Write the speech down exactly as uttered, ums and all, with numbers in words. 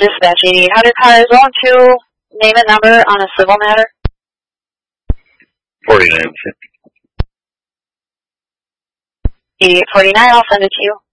Dispatch eighty-eight hundred car is going to name a number on a civil matter. forty-nine fifty. eighty-eight forty-nine, I'll send it to you.